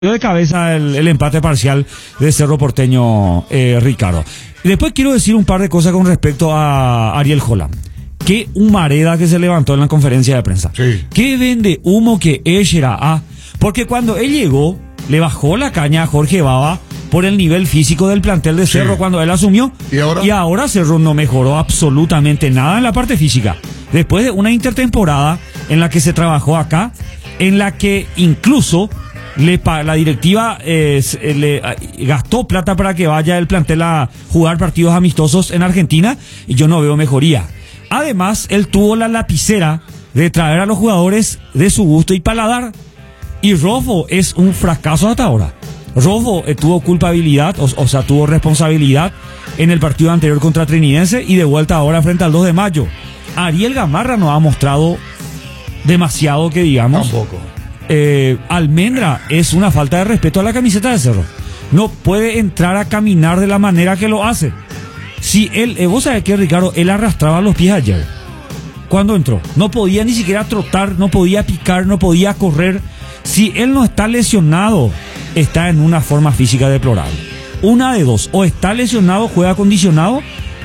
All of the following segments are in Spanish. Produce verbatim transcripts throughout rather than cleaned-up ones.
de cabeza el, el empate parcial de Cerro Porteño, eh, Ricardo. Y después quiero decir un par de cosas con respecto a Ariel Holland. Qué humareda que se levantó en la conferencia de prensa. Sí. Qué vende humo que es era. Ah, porque cuando él llegó, le bajó la caña a Jorge Baba por el nivel físico del plantel de Cerro, sí, cuando él asumió. ¿Y ahora? Y ahora Cerro no mejoró absolutamente nada en la parte física. Después de una intertemporada en la que se trabajó acá, en la que incluso le, la directiva eh, le gastó plata para que vaya el plantel a jugar partidos amistosos en Argentina, y yo no veo mejoría. Además, él tuvo la lapicera de traer a los jugadores de su gusto y paladar, y Rofo es un fracaso hasta ahora. Rofo eh, tuvo culpabilidad, o, o sea, tuvo responsabilidad en el partido anterior contra Trinidense y de vuelta ahora frente al dos de mayo. Ariel Gamarra no ha mostrado demasiado que digamos. Tampoco. Eh, Almendra es una falta de respeto a la camiseta de Cerro. No puede entrar a caminar de la manera que lo hace. Si él, eh, vos sabés que Ricardo, él arrastraba los pies ayer cuando entró. No podía ni siquiera trotar, no podía picar, no podía correr. Si él no está lesionado, está en una forma física deplorable. Una de dos, o está lesionado, juega acondicionado,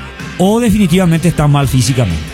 o definitivamente está mal físicamente.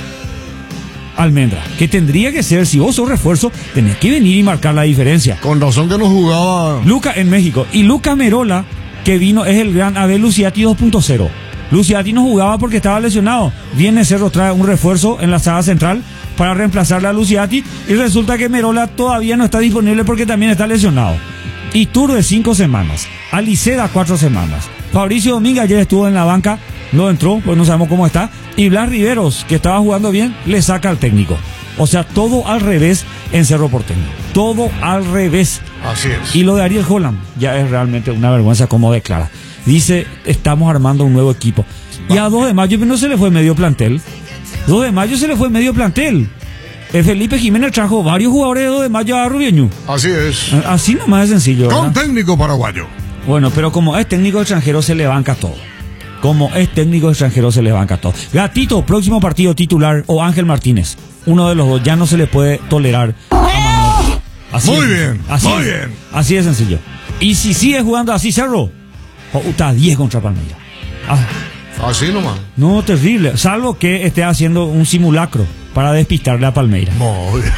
Almendra, que tendría que ser, si vos sos refuerzo, tenés que venir y marcar la diferencia. Con razón que no jugaba Luca en México. Y Luca Merola, que vino, es el gran Abel Luciati dos punto cero. Luciati no jugaba porque estaba lesionado. Viene Cerro, trae un refuerzo en la saga central para reemplazarle a Luciati, y resulta que Merola todavía no está disponible porque también está lesionado. Iturbe de cinco semanas, Aliceda cuatro semanas, Fabricio Domínguez ayer estuvo en la banca, no entró, pues no sabemos cómo está, y Blas Riveros, que estaba jugando bien, le saca al técnico. O sea, todo al revés en Cerro Porteño, todo al revés. Así es. Y lo de Ariel Holland ya es realmente una vergüenza como declara. Dice, estamos armando un nuevo equipo. Y a dos de mayo no se le fue medio plantel. dos de mayo se le fue medio plantel. Eh, Felipe Jiménez trajo varios jugadores de dos de mayo a Rubieño. Así es. Así nomás es sencillo, ¿verdad? Con técnico paraguayo. Bueno, pero como es técnico extranjero se le banca todo. Como es técnico extranjero se le banca todo. Gatito, próximo partido titular, o Ángel Martínez. Uno de los dos, ya no se le puede tolerar a Manuel. Así Muy es, bien, así muy es, bien. Así de sencillo. Y si sigue jugando así Cerro, está diez contra Palmeiras. Ah, Así nomás. no, terrible. Salvo que esté haciendo un simulacro para despistarle a Palmeiras. Muy bien.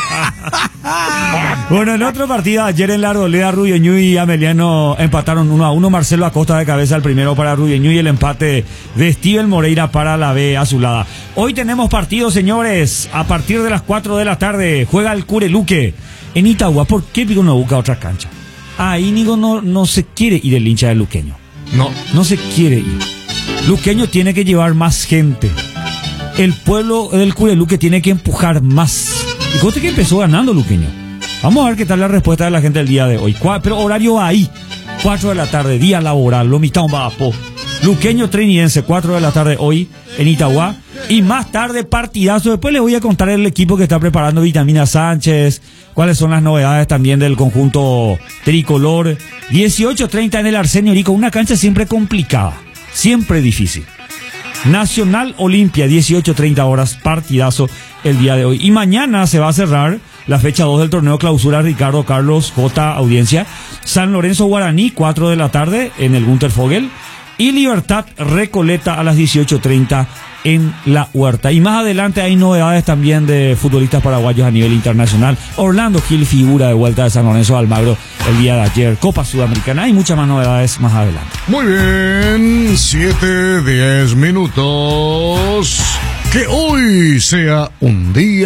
Bueno, en otro partido, ayer en la Arboleda, Rubieñu y Ameliano empataron uno a uno. Marcelo Acosta de cabeza el primero para Rubieñu y el empate de Steven Moreira para la B azulada. Hoy tenemos partido, señores. A partir de las cuatro de la tarde juega el Cureluque en Itagua. ¿Por qué Pico no busca otra cancha? Ah, Íñigo no, no se quiere ir el hincha del luqueño. No. No se quiere ir. Luqueño tiene que llevar más gente. El pueblo del Cureluque tiene que empujar más. Y fíjate que empezó ganando Luqueño. Vamos a ver qué tal la respuesta de la gente del día de hoy. Cu- Pero horario ahí, cuatro de la tarde, día laboral, Lomitao Bapo. Luqueño Trinidense, cuatro de la tarde hoy en Itagua. Y más tarde, partidazo. Después les voy a contar el equipo que está preparando Vitamina Sánchez, cuáles son las novedades también del conjunto tricolor. dieciocho treinta en el Arsenio Rico, una cancha siempre complicada, siempre difícil. Nacional Olimpia, dieciocho treinta horas, partidazo el día de hoy. Y mañana se va a cerrar la fecha dos del torneo clausura Ricardo Carlos J. Audiencia. San Lorenzo Guaraní, cuatro de la tarde en el Gunter Fogel. Y Libertad Recoleta a las dieciocho treinta en la Huerta. Y más adelante hay novedades también de futbolistas paraguayos a nivel internacional. Orlando Gil, figura de vuelta de San Lorenzo de Almagro el día de ayer. Copa Sudamericana. Hay muchas más novedades más adelante. Muy bien. Siete, diez minutos. Que hoy sea un día